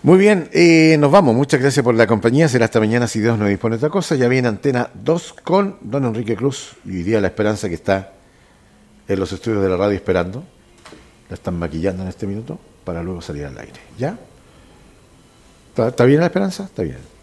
Muy bien, nos vamos. Muchas gracias por la compañía. Será hasta mañana si Dios nos dispone otra cosa. Ya viene Antena 2 con don Enrique Cruz. Y hoy día La Esperanza, que está en los estudios de la radio esperando. La están maquillando en este minuto para luego salir al aire. ¿Ya? ¿Está bien La Esperanza? Está bien.